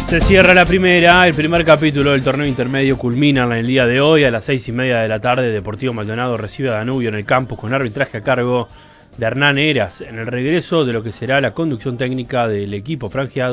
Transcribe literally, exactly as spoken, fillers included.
Se cierra la primera, el primer capítulo del torneo intermedio culmina en el día de hoy a las seis y media de la tarde. Deportivo Maldonado recibe a Danubio en el campus con arbitraje a cargo de Hernán Heras en el regreso de lo que será la conducción técnica del equipo franjeado.